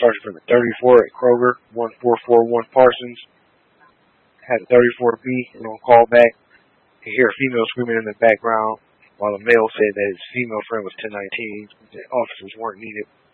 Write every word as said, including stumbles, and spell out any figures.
Sergeant for the thirty-four at Kroger, one four four one Parsons. Had a thirty-four B and on call back. You hear a female screaming in the background, while a male said that his female friend was ten nineteen. The officers weren't needed.